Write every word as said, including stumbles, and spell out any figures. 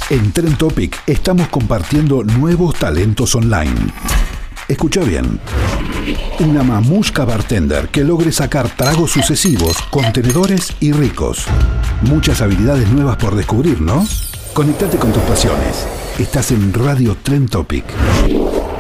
En Trend Topic estamos compartiendo nuevos talentos online. Escucha bien. Una mamusca bartender que logre sacar tragos sucesivos, contenedores y ricos. Muchas habilidades nuevas por descubrir, ¿no? Conectate con tus pasiones. Estás en Radio Trend Topic.